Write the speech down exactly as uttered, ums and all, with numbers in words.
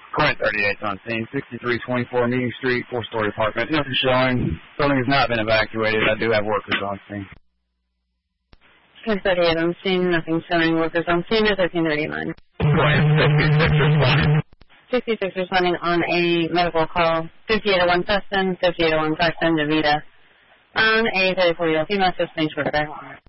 Current thirty-eight on scene, sixty-three twenty-four Meeting Street, four-story apartment. Nothing showing. Building has not been evacuated. I do have workers on scene. Current thirty-eight on scene, nothing showing. Workers on scene at thirteen thirty-nine. sixty-six responding. sixty-six responding on a medical call. fifty-eight oh one Preston, fifty-eight oh one Preston, Davita. On a thirty-four-year-old female, fifteen quarterback.